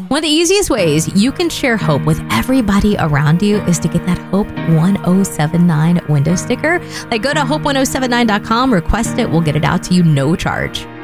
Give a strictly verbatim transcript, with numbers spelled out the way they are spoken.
One of the easiest ways you can share Hope with everybody around you is to get that Hope ten seventy-nine window sticker. Like, go to hope ten seventy-nine dot com, request it, we'll get it out to you, no charge.